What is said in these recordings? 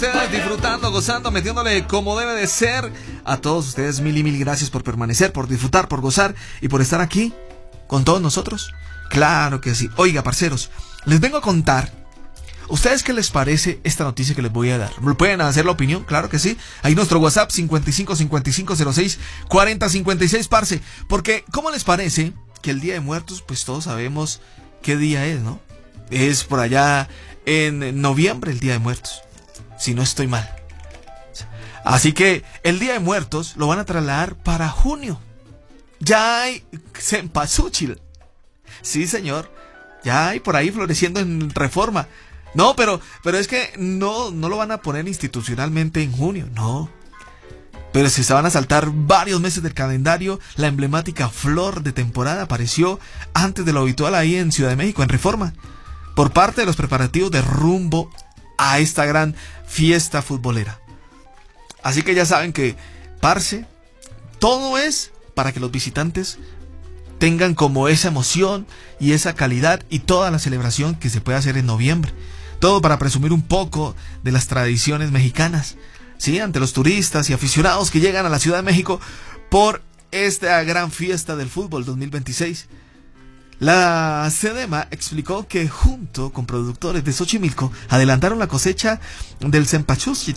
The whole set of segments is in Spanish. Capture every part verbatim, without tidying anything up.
Ustedes disfrutando, gozando, metiéndole como debe de ser. A todos ustedes mil y mil gracias por permanecer, por disfrutar, por gozar y por estar aquí con todos nosotros. Claro que sí. Oiga, parceros, les vengo a contar. ¿Ustedes qué les parece esta noticia que les voy a dar? ¿Pueden hacer la opinión? Claro que sí. Ahí nuestro WhatsApp cincuenta y cinco cincuenta y cinco cero seis cuarenta cincuenta y seis, parce. Porque, ¿cómo les parece que el Día de Muertos, pues todos sabemos qué día es, ¿no? Es por allá en noviembre el Día de Muertos, si no estoy mal. Así que el Día de Muertos lo van a trasladar para junio. Ya hay cempasúchil. Sí, señor. Ya hay por ahí floreciendo en Reforma. No, pero, pero es que no, no lo van a poner institucionalmente en junio, no. Pero si se van a saltar varios meses del calendario, la emblemática flor de temporada apareció antes de lo habitual ahí en Ciudad de México, en Reforma, por parte de los preparativos de rumbo a esta gran fiesta futbolera. Así que ya saben que, parce, todo es para que los visitantes tengan como esa emoción y esa calidad y toda la celebración que se puede hacer en noviembre. Todo para presumir un poco de las tradiciones mexicanas, ¿sí? Ante los turistas y aficionados que llegan a la Ciudad de México por esta gran fiesta del fútbol dos mil veintiséis. La SEDEMA explicó que junto con productores de Xochimilco adelantaron la cosecha del cempasúchil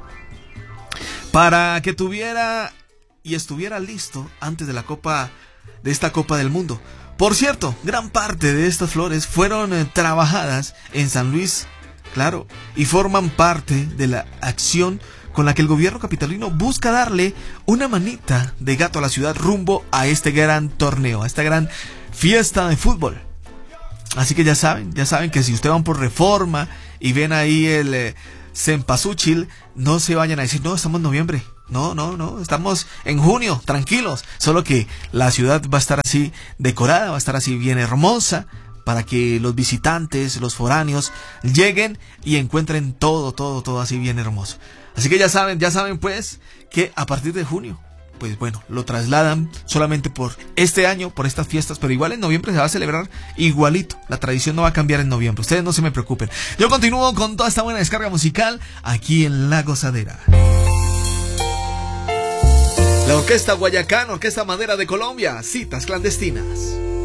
para que tuviera y estuviera listo antes de la Copa de esta Copa del Mundo. Por cierto, gran parte de estas flores fueron eh, trabajadas en San Luis, claro, y forman parte de la acción con la que el gobierno capitalino busca darle una manita de gato a la ciudad rumbo a este gran torneo, a esta gran fiesta de fútbol. Así que ya saben, ya saben que si ustedes van por Reforma y ven ahí el eh, cempasúchil, no se vayan a decir, no, estamos en noviembre. No, no, no, estamos en junio, tranquilos. Solo que la ciudad va a estar así decorada, va a estar así bien hermosa, para que los visitantes, los foráneos, lleguen y encuentren todo, todo, todo así bien hermoso. Así que ya saben, ya saben pues, que a partir de junio, pues bueno, lo trasladan solamente por este año, por estas fiestas, pero igual en noviembre se va a celebrar igualito. La tradición no va a cambiar en noviembre, ustedes no se me preocupen. Yo continúo con toda esta buena descarga musical aquí en La Gozadera. La Orquesta Guayacán, Orquesta Madera de Colombia, Citas Clandestinas.